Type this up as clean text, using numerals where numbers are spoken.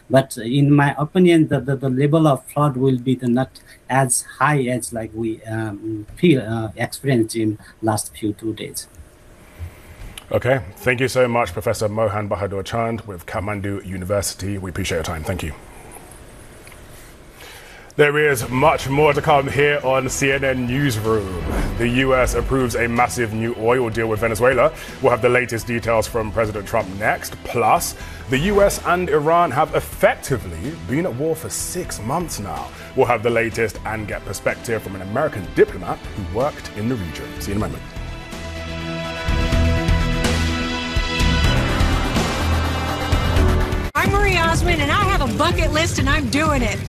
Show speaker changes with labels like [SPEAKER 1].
[SPEAKER 1] But in my opinion, the level of flood will be not as high as like we feel experienced in last few 2 days.
[SPEAKER 2] Okay, thank you so much, Professor Mohan Bahadur Chand with Kathmandu University. We appreciate your time. Thank you. There is much more to come here on CNN Newsroom. The US approves a massive new oil deal with Venezuela. We'll have the latest details from President Trump next. Plus, the US and Iran have effectively been at war for 6 months now. We'll have the latest and get perspective from an American diplomat who worked in the region. See you in a moment.
[SPEAKER 3] I'm Marie Osmond, and I have a bucket list, and I'm doing it.